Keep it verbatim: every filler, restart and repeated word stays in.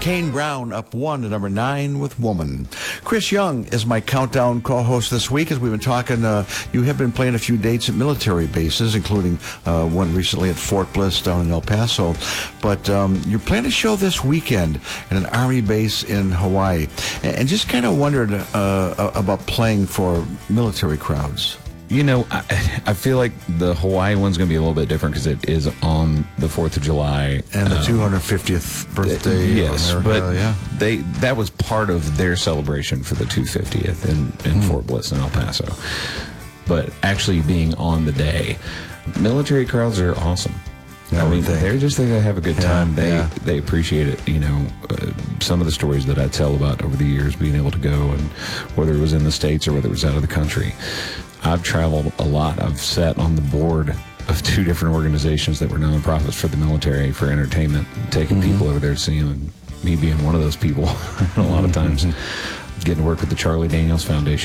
Kane Brown up one to number nine with Woman. Chris Young is my countdown co-host this week as we've been talking. Uh, you have been playing a few dates at military bases, including uh, one recently at Fort Bliss down in El Paso. But um, you're playing a show this weekend at an Army base in Hawaii. And, and just kind of wondered uh, about playing for military crowds. You know, I, I feel like the Hawaii one's going to be a little bit different because it is on the fourth of July. And the um, two hundred fiftieth birthday. Yes, of America, but yeah. they that was part of their celebration for the two hundred fiftieth in, in mm. Fort Bliss in El Paso. But actually being on the day, military crowds are awesome. I mean, they're just there to have a good time. Yeah, they yeah. they appreciate it. You know, uh, some of the stories that I tell about over the years, being able to go, and whether it was in the States or whether it was out of the country. I've traveled a lot. I've sat on the board of two different organizations that were nonprofits for the military for entertainment, taking mm-hmm. people over there to see them, and me being one of those people a lot of times, getting to work with the Charlie Daniels Foundation.